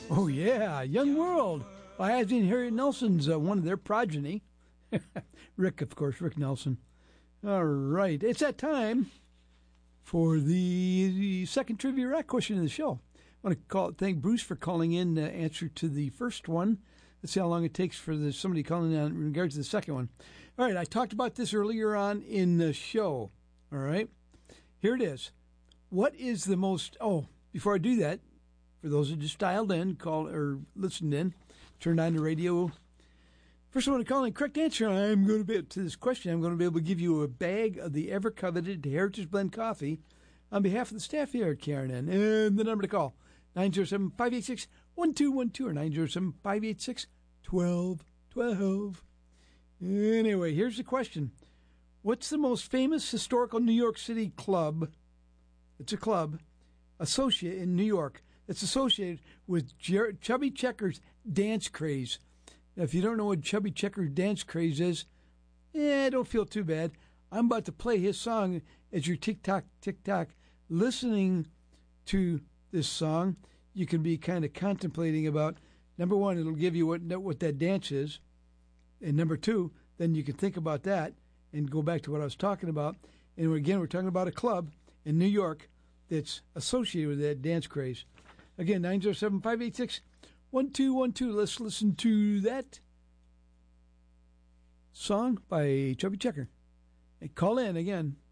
Oh, yeah, Young World by Ozzie and Harriet Nelson's one of their progeny. Rick, of course, Rick Nelson. All right, it's that time for the second trivia rack question of the show. I want to thank Bruce for calling in the answer to the first one. Let's see how long it takes for somebody calling in in regards to the second one. All right, I talked about this earlier on in the show. All right, here it is. What is the most... Oh, before I do that, for those who just dialed in, called or listened in, turned on the radio. First, I want to call in correct answer. I'm going to be to this question. I'm going to be able to give you a bag of the ever coveted Heritage Blend coffee on behalf of the staff here at KRNN. And the number to call 907-586-1212 or 907-586-1212. Anyway, here's the question: what's the most famous historical New York City club? It's a club associate in New York. It's associated with Chubby Checker's dance craze. Now, if you don't know what Chubby Checker's dance craze is, don't feel too bad. I'm about to play his song as you're tick-tock, tick-tock. Listening to this song, you can be kind of contemplating about, number one, it'll give you what that dance is. And number two, then you can think about that and go back to what I was talking about. And again, we're talking about a club in New York that's associated with that dance craze. Again, 907-586-1212. Let's listen to that song by Chubby Checker. And call in again.